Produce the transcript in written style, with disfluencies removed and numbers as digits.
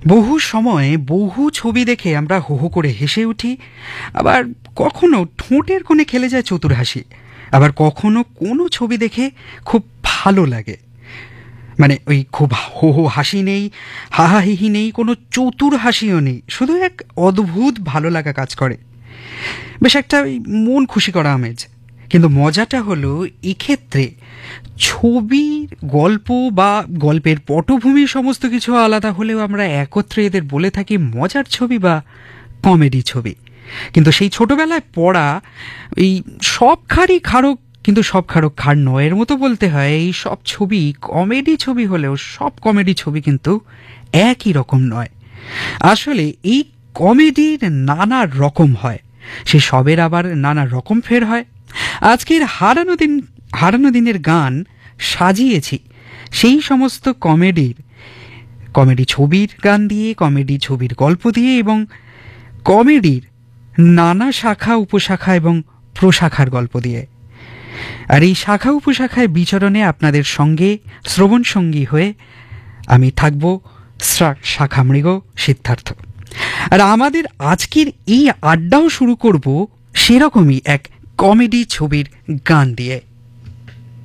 বহু সময় বহু ছবি দেখে আমরা হো হো করে হেসে উঠি, আবার কখনো ঠোঁটের কোণে খেলে যায় চতুর হাসি, আবার কখনো কোনো ছবি দেখে খুব ভালো লাগে। মানে ওই খুব হো হো হাসি নেই, হাহাহিহি নেই, কোনো চতুর হাসিও নেই, শুধু এক অদ্ভুত ভালো লাগা কাজ করে, বেশ একটা ওই মন খুশি করা আমেজ। কিন্তু মজাটা হলো এক্ষেত্রে ছবির গল্প বা গল্পের পটভূমি সমস্ত কিছু আলাদা হলেও আমরা একত্রে এদের বলে থাকি মজার ছবি বা কমেডি ছবি। কিন্তু সেই ছোটবেলায় পড়া এই সব খাড়ই খাড়ক, কিন্তু সব খাড়ক খাড় নয়ের মতো বলতে হয়। এই সব ছবি কমেডি ছবি হলেও সব কমেডি ছবি কিন্তু একই রকম নয়। আসলে এই কমেডির নানা রকম হয়, সে সবের আবার নানা রকম ফের হয়। আজকের হারানো দিনের গান সাজিয়েছি সেই সমস্ত কমেডি ছবির গান দিয়ে, কমেডি ছবির গল্প দিয়ে এবং কমেডির নানা শাখা উপশাখা এবং প্রশাখার গল্প দিয়ে। আর এই শাখা উপশাখায় বিচরণে আপনাদের সঙ্গে শ্রবণ সঙ্গী হয়ে আমি থাকব শাখামৃগ সিদ্ধার্থ। আর আমাদের আজকের এই আড্ডাও শুরু করব সেরকমই এক কমেডি ছবির গান দিয়ে।